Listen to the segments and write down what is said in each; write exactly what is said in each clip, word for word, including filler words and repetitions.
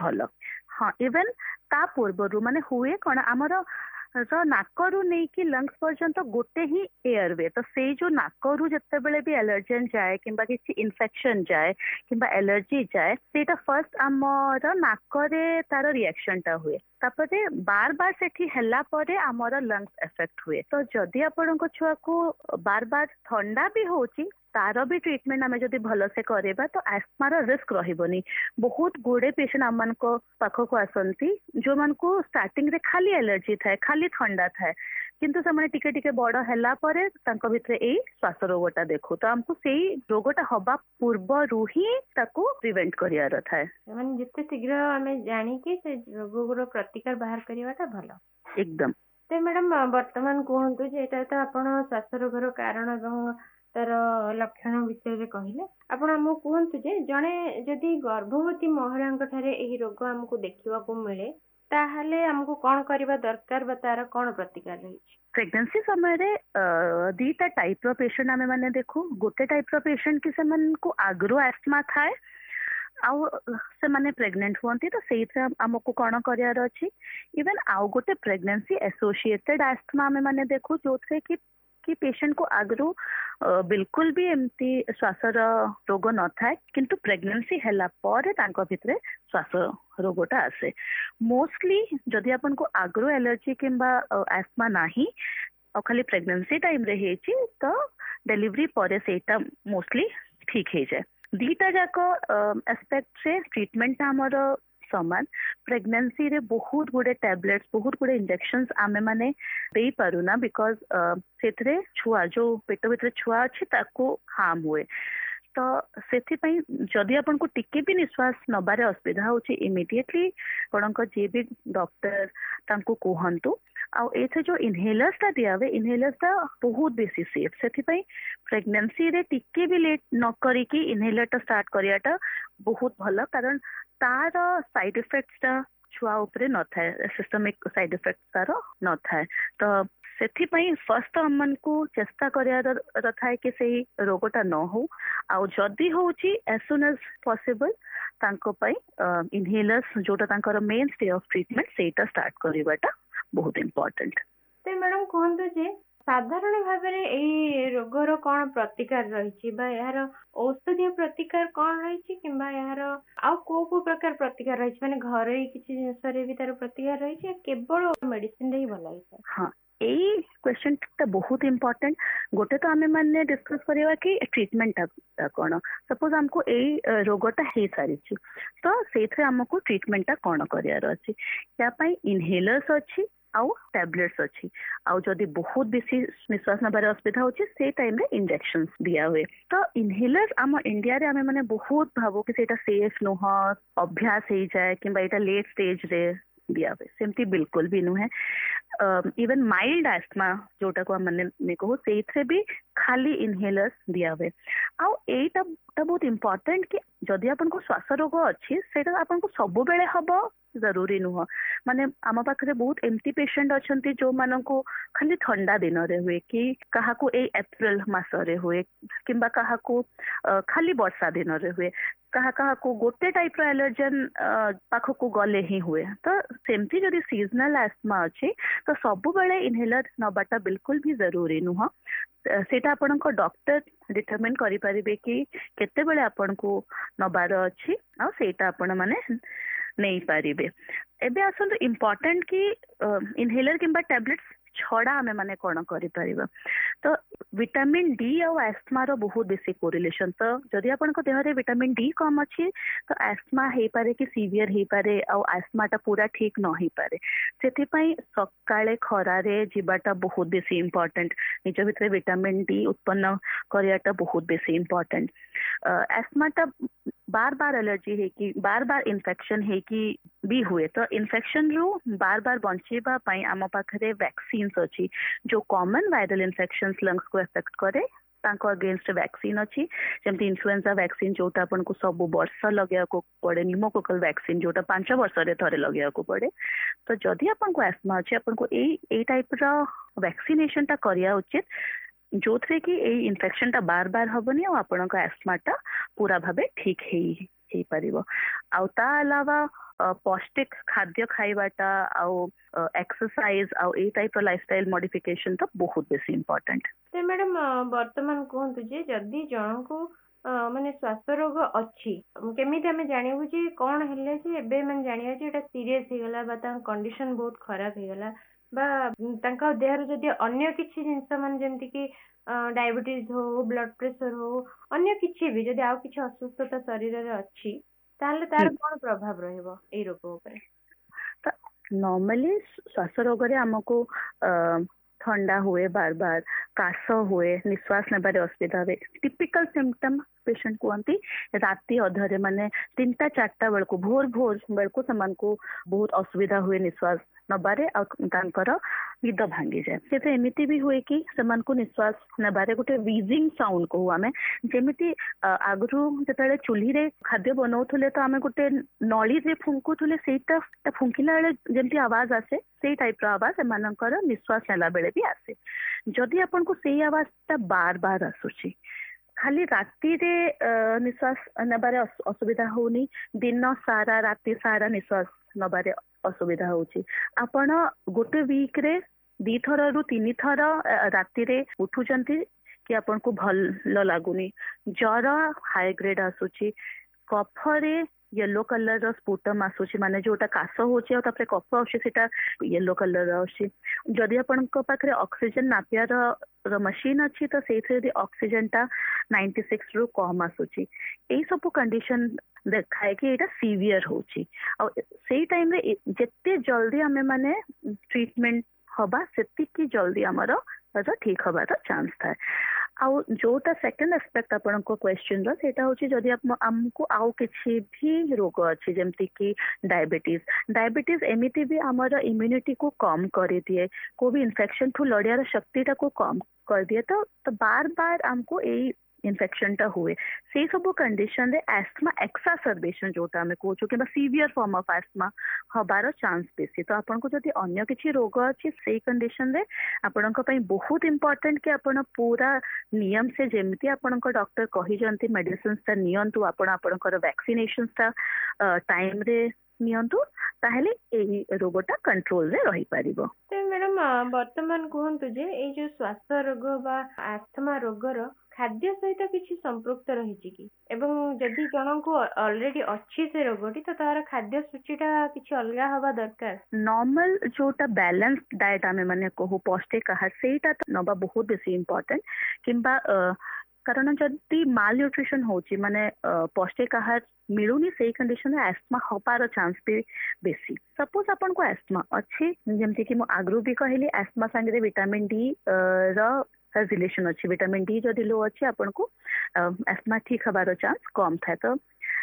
भल हाँ इवन ता पूर्व माने हुए कौन आमर तो नाकरू नहीं कि लंग्स पर्यंत गोटे ही एयरवे तो से जो नाकरू जिते बड़े भी एलर्जेन जाए कि किसी इन्फेक्शन जाए कि एलर्जी जाए सेटा फर्स्ट आमर नाकरे तार रिएक्शन टा हुए तापरे बार बार सेठी हला परे आमर लंग्स एफेक्ट हुए तो जदि आपण छुआ को बार बार ठंडा भी होची तार भी ट्रीटमेंट आम जब भल से करवा तो आस्थमार रिस्क रही बहुत गुड़े पेशेंट आम पाखक आसती जो मान को स्टार्टिंग रे खाली एलर्जी थाए खाली ठंडा थाए किंतु से टिके टिके बड़ है भितर यही श्वास रोगटा देखू तो आमको से रोगटा हवा पूर्व ही प्रिवेंट कर थाए जिते शीघ्र आम जानिकी से रोग प्रतिकार बाहर करवाटा भल एकदम तो मैडम वर्तमान कहतु तो आप श्वास रोगर कारण तार लक्षण विषय कहले आपण आमको कहतु जे जड़े जदि गर्भवती महिला ठारे यही रोग आमको देखा मिले ताहले हमको कौन करबा दरकार बा तार कौन प्रतिकार रही प्रेगनेंसी समय रे दीटा टाइप रो पेशेंट आमे माने देखो गोटे टाइप रो पेशेंट कि से मन को आगरो एस्थमा थाए आउ से माने प्रेग्नेंट हुंती तो सेइथे हमको कौन करियार अछि इवन आउ गोटे प्रेगनेंसी एसोसिएटेड एस्थमा आमे माने देखो जोथे कि कि पेशेंट को आगरू बिल्कुल भी एमती श्वास रोग न थाए किंतु प्रेगनेंसी हैला पर तांको भितरे श्वास रोगटा आसे मोस्टली जदि आपन को आगरू एलर्जी किंबा एस्थमा नाही और खाली प्रेगनेंसी टाइम रे हेची तो डिलीवरी पर सेटा मोस्टली ठीक हे जाए दीटा जाको एस्पेक्ट रे ट्रीटमेंट हमर समान प्रेगनेंसी रे बहुत गुडे टैबलेट्स बहुत गुडे इंजेक्शंस आमे माने दे पारुना बिकॉज सेथरे छुआ जो पेट भीतर छुआ अछि ताको हार्म हुए तो सेथि पई जदि आपन को टिके भी निश्वास नबारे असुविधा होछि इमीडिएटली कोनक जे भी डॉक्टर तांको कहंतु आ एथे जो इनहेलर्स ता दिया हुए इनहेलर्स ता बहुत बेसी सेफ सेथि पई प्रेगनेंसी रे टिके भी लेट न करी कि इनहेलर ता स्टार्ट करियाटा बहुत भलो कारण तार साइड इफेक्ट्स छुआ उपरे न थाए सिस्टमिक साइड इफेक्ट तार न थाए तो सेथि पई फर्स्ट हमन को चेष्टा करिया थाए कि सही रोगटा न हो आ जदि होची एज सुन एज पॉसिबल तांको पई इनहेलर्स जोटा तांकर मेन स्टे ऑफ ट्रीटमेंट सेटा स्टार्ट करिवाटा बहुत इंपोर्टेंट तो मैडम कहंतु जे साधारण भाव में रोगर कौन प्रतिकार रही यार औषधीय प्रतिकार कौन रही कि यार आउ को को प्रकार प्रतिकार रही माने घर किसी जिनस भी तार प्रतिकार रही केवल मेडिसिन ही भल हाँ यही क्वेश्चन टा बहुत इम्पोर्टेंट गोटे तो आमे माने डिस्कस करवा कि ट्रीटमेंट टा कौन सपोज हमको यही रोगटा हो सारी तो से आमको ट्रीटमेंट टा कौन करार अच्छी या इनहेलर्स अच्छी आउ टैबलेट्स अच्छी आउ जदि बहुत बेसी निश्वास नबार असुविधा होची से टाइम रे इंजेक्शंस दिया हुए तो इनहेलर्स आम इंडिया रे आमे माने बहुत भावो कि सेटा सेफ नुह अभ्यास हो जाए कि एटा लेट स्टेज रे दिया हुए सेमती बिल्कुल भी नुहे इवन माइल्ड एस्थमा जोटा को मैंने कहो से भी खाली इनहेलर्स दिया हुए आउ एटा बहुत इम्पोर्टेंट कि जदि आपन को श्वास रोग अच्छी सेटा आपन को सब बेले हबो जरूरी नुह माने आम पाखे बहुत एमती पेशेंट अच्छा जो मान को खाली ठंडा दिन रे हुए कि कहा को ए एप्रिल मास रे हुए किंबा कहा को खाली वर्षा दिन रे हुए कहा कहा को गोटे टाइप रो एलर्जन पाख को गले ही हुए तो सेमती जदि सीजनल एस्थमा अच्छी तो सब बेले इनहेलर नबाटा बिल्कुल भी जरूरी नुह सेटा आपन को डॉक्टर डिटरमिन करि परिबे कि केते बेले आपन को नबार अच्छी आ सेटा आपन माने नहीं पारिबे एबे आसंतु इम्पोर्टेंट कि इनहेलर किंबा टैबलेट्स छड़ा आमे माने कौन करि परिबा तो विटामिन डी और एस्थमा रो बहुत बेसी कोरिलेशन तो जदि आपन को देह रे विटामिन डी कम अच्छी तो एस्थमा हे पारे कि सीवियर हे पारे और एस्थमाटा पूरा ठीक न हे पारे सेति पई सकाळे खरा रे जीवाटा बहुत बेसी इम्पोर्टेंट निज भितरे विटामिन डी उत्पन्न करियाटा बहुत बेसी इम्पोर्टेंट एस्थमाटा बार बार एलर्जी है कि बार बार इन्फेक्शन है कि भी हुए तो इन्फेक्शन रू बार बार बंचेबा पई आम पाखरे वैक्सीन्स अच्छी जो कॉमन वायरल इन्फेक्शंस लंग्स को एफेक्ट करे तांको अगेंस्ट वैक्सीन अच्छी जमती इन्फ्लुएंजा वैक्सीन जोटा अपन को सब वर्ष लगे को पड़े निमोकोकल वैक्सीन जोटा पांच वर्ष रे थरे लगे को पड़े तो जदि अपन को एस्थमा अच्छी अपन को ए ए टाइप रो वैक्सीनेशन टा करिया उचित जो थे कि ए इन्फेक्शन टा बार बार हबनी और आपन को एस्थमा टा पूरा भाबे ठीक हे हे परिबो आउ ता अलावा पौष्टिक खाद्य खाइबाटा आउ एक्सरसाइज आउ ए टाइप लाइफस्टाइल मॉडिफिकेशन तो बहुत बेसी इंपोर्टेंट। तो मैडम वर्तमान कहतु जे जदि जनको माने श्वास रोग अच्छी केमिति आमे जानिबु जे कोन हेले जे एबे माने जानिया जे एटा सीरियस हे गला बा ता कंडीशन बहुत खराब हे गला बा तांका देहर जदि अन्य किछि जिंस माने जेंति कि डायबिटीज हो ब्लड प्रेशर हो अन्य किछि भी जदि आउ किछि असुस्थता शरीर रे अछि ताहले तार कोन प्रभाव रहइबो ए रोग ऊपर? नॉर्मली श्वास रोग रे हमको ठंडा हुए बार बार काश हुए निश्वास नेबारे असुविधा हुए टिपिकल सिम्पटम पेशेंट कहती राति अधरे माने तीन टा चारटा बेल को भोर भोर बेल को समान को बहुत असुविधा हुए निश्वास नबारे आंकर निद भांगी जाए से एमती भी हुए कि समान को निश्वास नबारे गोटे वीजिंग साउंड कहू आमे जेमिति आगरू जतले चूल्ही रे खाद्य बनाउथले तो आमे गोटे नळी रे फुंकुथले सेटा फुंकिला बेले जेमिति आवाज आसे सेई टाइप रो आवाज एमानकर निश्वास नेला बेले भी आसे जदि आपन को सेई आवाज ता बार बार आसुची खाली राति रे निश्वास नबारे असुविधा होनी दिन सारा राति सारा निश्वास नबारे असुविधा होची आपण गोटे वीक रे दी थर रु तीन थर राति रे उठुचंती कि आपन को भल लागुनी जर हाई ग्रेड आसुची कफ रे येलो कलर रो स्पुटम आसुची माने जोटा काश होची आ तापरे कफ आउची सेटा येलो कलर रो आउची जदि आपन को पाखरे ऑक्सीजन नापिया रो मशीन अछि तो सेथे यदि ऑक्सीजन ता छियानवे रु कम आसुची ए सब कंडीशन देखाए कि एटा सीवियर होची आ सेई टाइम रे जत्ते जल्दी हमें माने ट्रीटमेंट हबा सेति की जल्दी हमरो ठीक हबार चांस थाए आउ जोटा सेकंड एस्पेक्ट आपन को क्वेश्चन रो सेटा होची जदि हमको आउ किछि भी रोग अछि जेमति कि डायबिटीज डायबिटीज एमिति भी हमर इम्यूनिटी को कम कर दिए को भी इन्फेक्शन ठू लड़िया शक्ति टा को कम कर दिए तो, तो बार बार हमको ए इन्फेक्शन टा हुए से सब कंडीशन रे एस्थमा एक्सासर्बेशन जोटा हमें कहूँ कि सीवियर फॉर्म ऑफ एस्थमा हबार चांस बेसी तो आपन को जदि अन्य किछि रोग अछि से कंडीशन रे आपन को पई बहुत इंपोर्टेंट कि आपन पूरा नियम से जेमिति आपन को डॉक्टर कहि जंती मेडिसिन ता नियंतु आपन आपन को वैक्सीनेशन ता टाइम रे नियंतु ताहले एही रोगटा कंट्रोल रे रही परिबो। तो मैडम वर्तमान कहंतु जे ए जो श्वास रोग बा एस्थमा रोग रो खाद्य सहित किछि संपृक्त रहिछि कि एवं जदि जनको ऑलरेडी अच्छी से रोगटी तो तार खाद्य सूचीटा किछि अलगा हवा दरकार? नॉर्मल जोटा बैलेंस डाइट आमे माने कहू पौष्टिक आहार सेटा नबा बहुत बेसी इंपोर्टेंट किंबा कारण जदि माल न्यूट्रिशन होची माने पौष्टिक आहार मिलुनी से कंडीशन में एस्थमा हपार चांस भी बेसी सपोज आपन को एस्थमा अच्छी जेमति कि मो आगरू भी कहली एस्थमा संगे विटामिन डी रो रिलेशन अच्छी विटामिन डी जदि लो अच्छी आपन को एस्थमा ठीक हबार चांस कम था तो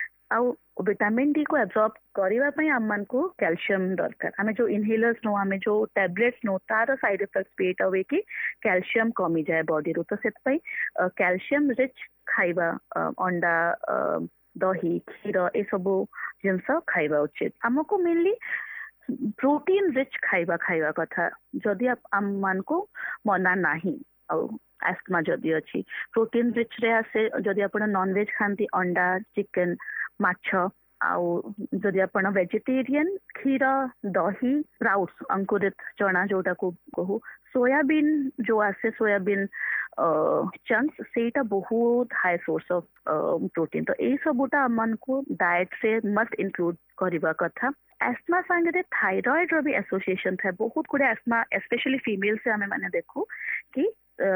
आउ विटामिन डी को एब्जॉर्ब करबा पई हमन को कैल्शियम दरकार आमे जो इनहेलर्स नो आमे जो टैबलेट्स नो तार साइड इफेक्ट्स पेट होवे कि कैल्शियम कमी जाए बॉडी रो तो सेत पई कैल्शियम रिच खाइबा अंडा दही क्षीर ए सब जिनस खाइबा उचित हमको मेनली प्रोटीन रिच खाइबा खाइबा कथा जदि हम मान को मना नाही एस्थमा जदि अच्छी प्रोटीन रिच रे आसे जदि आपण नॉन वेज खांती अंडा चिकन माछ आउ जदि आपण वेजिटेरियन क्षीर दही स्प्राउट्स अंकुरित चना जोटा को कहू सोयाबीन जो आसे सोयाबीन चंक्स सेटा बहुत हाई सोर्स ऑफ प्रोटीन तो ए सबुटा मन को डाइट से मस्ट इंक्लूड करबा कथा। एस्थमा संगे थायराइड रो भी एसोसिएशन था बहुत गुडे एस्थमा स्पेशली फीमेल से हमें माने देखो कि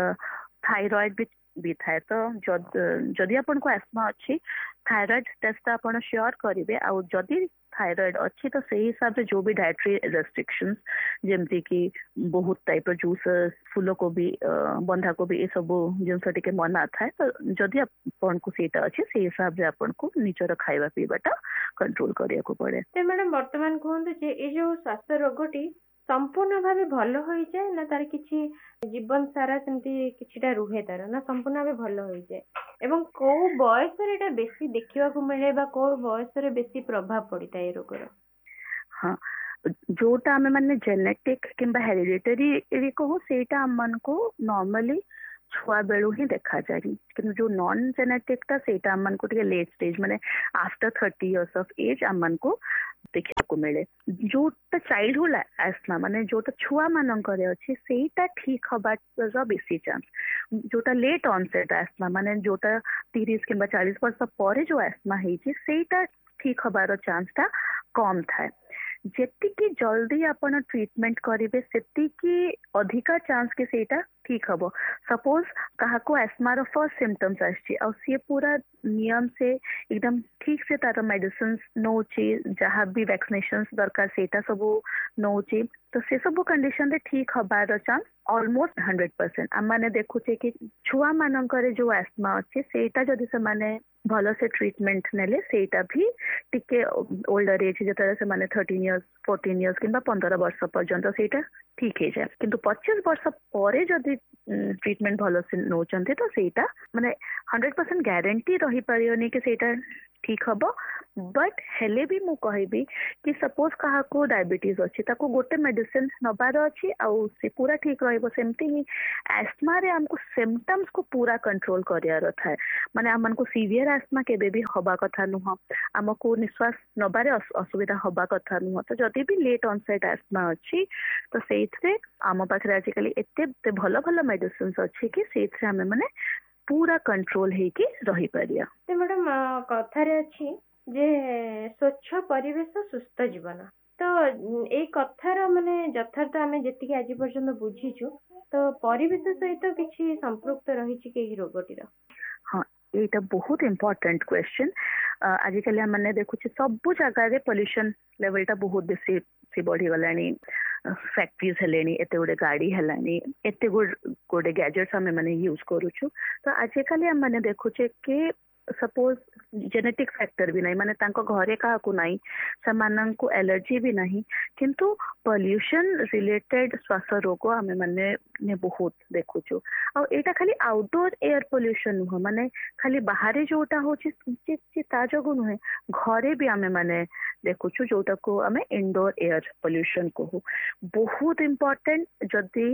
थायराइड भी भी थाए तो जदि आपन को एस्थमा अच्छी थायराइड टेस्ट आपन श्योर करिवे आ जदि थायराइड अच्छी तो सही हिसाब से जो भी डाइटरी रेस्ट्रिक्शंस जेमती कि बहुत टाइप जूसेस फूल को भी बंधा को भी ये सब जिनस टिके मना थाए तो जदि आपन को सेटा अच्छी से हिसाब से आपन को निजर खाइबा पीबाटा कंट्रोल करिया को पड़े। ते मैडम वर्तमान कहंतु जे ए जो स्वास्थ्य रोगटी संपूर्ण भावे भल हो जाए ना तार किछि जीवन सारा सेमती किछिटा रुहे तार ना संपूर्ण भावे भल हो जाए एवं को बयस रे एटा बेसी देखिबा को मिले बा को बयस रे बेसी प्रभाव पड़िता ए रोगर? हां जोटा हमें माने जेनेटिक किंबा हेरिडिटरी रे को सेटा हम मन को नॉर्मली छुआ बेलू ही देखा जाए कि जो नॉन जेनेटिक था सेटा हम मन को लेट स्टेज माने after thirty years of as हम मन को देखा मिले जोटा चाइल्डहुड आस्थमा माने जोटा छुआ मानकर अच्छी सेटा ठीक हबार बेसी चांस जोटा लेट ऑनसेट आस्थमा माने जोटा तीस कि चालीस वर्ष पर जो आस्थमा सेटा ठीक हबार चांस टा कम थाए जेतिकी जल्दी आपण ट्रीटमेंट करेंगे सेतिकी अधिका चांस के सेटा ठीक हम सपोज कहा को एस्मार फर्स्ट सिम्पटम्स आसी सी पूरा नियम से एकदम ठीक से तार मेडिसिन नौचे जहाँ भी वैक्सीनेशन दरकार सेटा सब नौचे तो से सब कंडीशन रे ठीक हबार चांस ऑलमोस्ट हंड्रेड परसेंट आम मैंने देखुचे कि छुआ मानकर जो एस्मा अच्छे सेटा जदि से माने भल से ट्रीटमेंट नेले सेटा भी टिके ओल्डर एज जो से माने थर्टीन इयर्स फोर्टीन इयर्स कि पंद्रह वर्ष पर्यंत सेटा ठीक है जाए किंतु पच्चीस वर्ष पर जदि ट्रीटमेंट भल से नौचंती तो सेटा माने हंड्रेड परसेंट ग्यारंटी रही पारियोनी कि सेटा ठीक हम बट हेले भी मु कहबी कि सपोज कहा को डायबिटीज अच्छी ताको गोटे मेडिसिन नबार अच्छी आउ से पूरा ठीक रहिबो सेमती ही एस्मा रे हमको सिम्पटम्स को पूरा कंट्रोल करियार थाए माने हमन को सीवियर एस्मा केबे भी हबा कथा नुह हमको निश्वास नबारे असुविधा हबा कथा नुह तो जदि भी लेट ऑनसेट एस्मा अच्छी तो सेथरे आम पाखरे आजिकली एते भल भल मेडिसिन अच्छी कि सेथरे हमें माने पूरा कंट्रोल हेकी रही पारिया तो मैडम कथारे अच्छी जे स्वच्छ परिवेश सुस्थ जीवन तो ए कथार माने यथार्थ आमे जेतिकी आज पर्यंत बुझीछु तो परिवेश सहित किछि संपृक्त रहिछि के रोगटीर हाँ एटा बहुत इम्पोर्टेंट क्वेश्चन आजिकल मैंने देखुचे सब जगह रे पोल्यूशन लेवल टा बहुत बेसी से बढ़ी गलानी फैक्ट्रीज हेलेनी एते गोटे गाड़ी हेलानी एते गोटे गैजेट्स आम मैंने यूज करूछु तो आजिकल मैंने देखुचे कि सपोज जेनेटिक फैक्टर भी नहीं माने तांको घरे का को नहीं समान को एलर्जी भी नहीं किंतु पोल्यूशन रिलेटेड श्वास रोग आम मैंने ने बहुत देखुछु और एटा खाली आउटडोर एयर पोल्यूशन नुह माने खाली बाहर जोटा होची ता जगु नुहे घरे भी आम मैंने देखुछु जोटा को आम इंडोर एयर पोल्यूशन कहू बहुत इम्पोर्टेंट जदि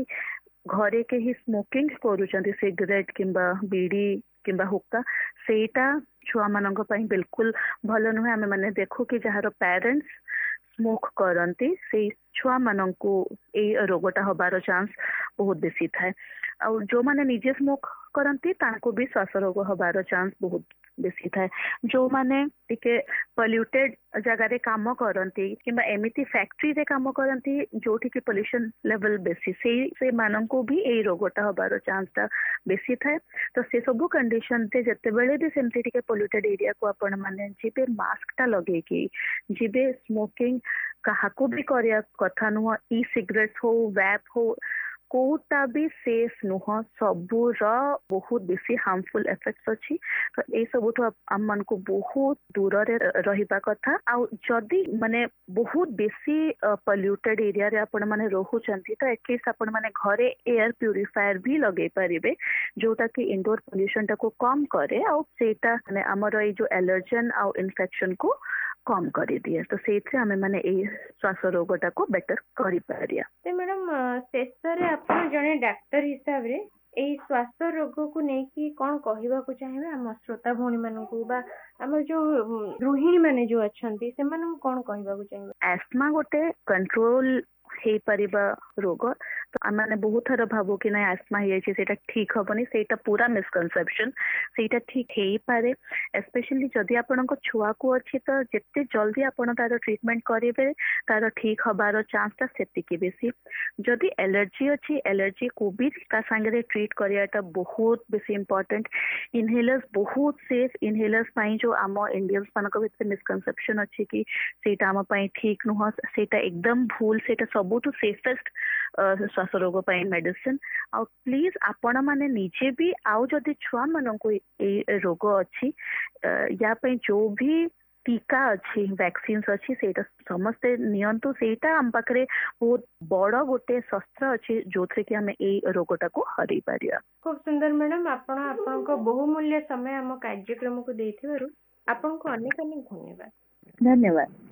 घरे के ही स्मोकिंग करूचंती सिगरेट किंबा बीड़ी किंबा हुक्का सेटा छुआ मानक पई बिल्कुल भल नुहे आम मैंने देखू कि जार पेरेंट्स स्मोक करती से छुआ मानकू ए रोगटा हबार चांस बहुत बेसी थाए आ जो माने निजे स्मोक करती तांको भी श्वास रोग हबार चांस बहुत बेसी थाए जो माने टिके पोल्यूटेड जगह रे काम करती किंबा एमिति फैक्ट्री रे काम करती जोठी के पोल्यूशन लेवल बेसी से से माननको भी ए रोगटा हबार चांस ता बेसी थाए तो से सब कंडीशन ते जते बेले भी सेमती टिके पोल्यूटेड एरिया को आपण माने जिबे मास्क टा लगे की जिबे स्मोकिंग काहाको भी करिया कथा नुह ई सिगरेट हो वैप हो कोटा भी सेफ नुह सबूर बहुत बेसी हार्मफुल इफेक्ट्स अच्छी तो ये सब आम मान को बहुत दूर रे रहिबा कथा आ जदि माने बहुत बेसी पोल्यूटेड एरिया रे आपण माने रहउचंती तो एटलीस्ट आपण माने घरे एयर प्यूरिफायर भी लगे पारिबे जोटा कि इंडोर पोल्यूशन टा को कम करे आ सेटा माने हमर ए जो एलर्जन आ इन्फेक्शन को कम कर दिए तो से आम मैंने श्वास रोगटा को बेटर कर पारिया तो मैडम शेष आप जने डाक्टर हिसाब रे एई श्वास रोग को लेकिन कौन कहवाक चाहिए आम श्रोता भौणी मानू बा आम जो गृहिणी माने जो अच्छंती से मानू कौन कहवाक चाहिए एस्मा गोटे कंट्रोल हे परिबा रोग तो आम मैंने बहुत थर भावु कि ना एस्मा हो ठीक हेनी से पूरा मिसकनसेप्शन से ठीक हो पारे स्पेशली जदि आपण छुआ को अच्छी तो जिते जल्दी आपण तार ट्रीटमेंट करेंगे तार ठीक हबार चांस टा सेतिकी बेसी जदि एलर्जी अच्छी एलर्जी को भी सांगे ट्रीट कराटा बहुत बेसी इंपोर्टेंट इनहेलर्स बहुत सेफ इनहेलर्स जो आम इंडियंस मानक भीतर मिसकनसेप्शन अच्छी कि सेटा आम ठीक नुह से एकदम भूल से सबुठ सेफेस्ट श्वास रोग मेडिसिन आ प्लीज आपण माने निजे भी आउ जदि छुआ मानक ए रोग अच्छी या जो भी टीका अच्छी वैक्सीन अच्छी से समस्ते नियंतु सेटा आम पाखरे बहुत बड़ गोटे शस्त्र अच्छी जो थे कि हमें ए रोगटा को हरई पारिया। खूब सुंदर मैडम आपण आपण बहुमूल्य समय आम कार्यक्रम को देथिबारु आपण को अनेक अनेक धन्यवाद। धन्यवाद।